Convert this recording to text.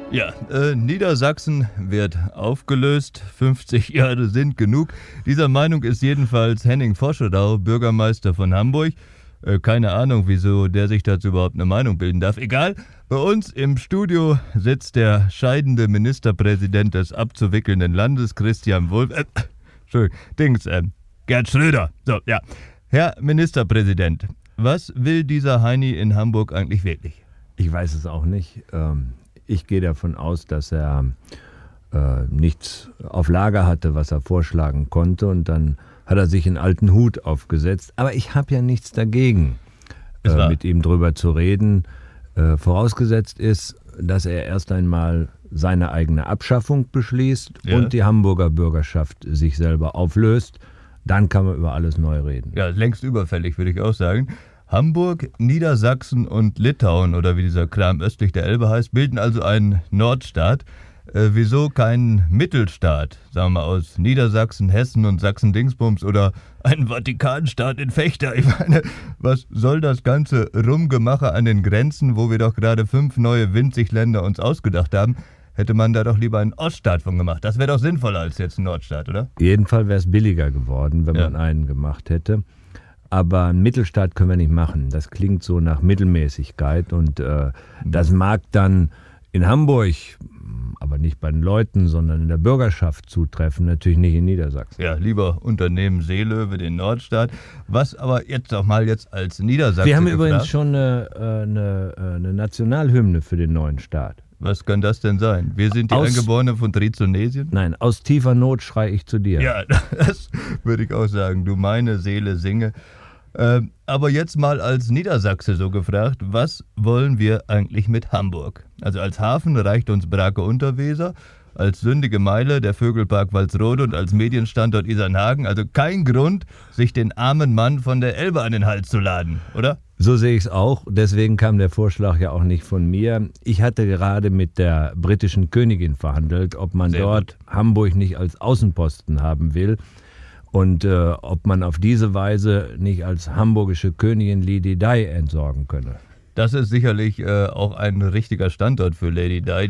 Ja, Niedersachsen wird aufgelöst, 50 Jahre sind genug. Dieser Meinung ist jedenfalls Henning Voschedau, Bürgermeister von Hamburg. Keine Ahnung, wieso der sich dazu überhaupt eine Meinung bilden darf. Egal, bei uns im Studio sitzt der scheidende Ministerpräsident des abzuwickelnden Landes, Christian Wulff. Gerd Schröder. So, ja. Herr Ministerpräsident, was will dieser Heini in Hamburg eigentlich wirklich? Ich weiß es auch nicht. Ich gehe davon aus, dass er nichts auf Lager hatte, was er vorschlagen konnte. Und dann hat er sich einen alten Hut aufgesetzt. Aber ich habe ja nichts dagegen, mit ihm drüber zu reden. Vorausgesetzt ist, dass er erst einmal seine eigene Abschaffung beschließt und die Hamburger Bürgerschaft sich selber auflöst. Dann kann man über alles neu reden. Ja, längst überfällig, würde ich auch sagen. Hamburg, Niedersachsen und Litauen, oder wie dieser Kram östlich der Elbe heißt, bilden also einen Nordstaat. Wieso kein Mittelstaat, sagen wir mal aus Niedersachsen, Hessen und Sachsen-Dingsbums oder ein Vatikanstaat in Vechta? Ich meine, was soll das ganze Rumgemache an den Grenzen, wo wir doch gerade 5 neue Winzigländer uns ausgedacht haben? Hätte man da doch lieber einen Oststaat von gemacht. Das wäre doch sinnvoller als jetzt ein Nordstaat, oder? Jedenfalls wäre es billiger geworden, wenn man einen gemacht hätte. Aber einen Mittelstaat können wir nicht machen. Das klingt so nach Mittelmäßigkeit. Und das mag dann in Hamburg, aber nicht bei den Leuten, sondern in der Bürgerschaft zutreffen, natürlich nicht in Niedersachsen. Ja, lieber Unternehmen Seelöwe, den Nordstaat. Was aber jetzt auch mal jetzt als Niedersachsen Wir haben übrigens schon eine Nationalhymne für den neuen Staat. Was kann das denn sein? Wir sind die Eingeborenen von Trizonesien? Nein, aus tiefer Not schrei ich zu dir. Ja, das würde ich auch sagen. Du meine Seele singe. Aber jetzt mal als Niedersachse so gefragt, was wollen wir eigentlich mit Hamburg? Also als Hafen reicht uns Brake-Unterweser, als sündige Meile der Vögelpark Walsrode und als Medienstandort Isernhagen. Also kein Grund, sich den armen Mann von der Elbe an den Hals zu laden, oder? So sehe ich es auch. Deswegen kam der Vorschlag ja auch nicht von mir. Ich hatte gerade mit der britischen Königin verhandelt, ob man dort Hamburg nicht als Außenposten haben will. Und ob man auf diese Weise nicht als hamburgische Königin Lady Di entsorgen könne. Das ist sicherlich auch ein richtiger Standort für Lady Di.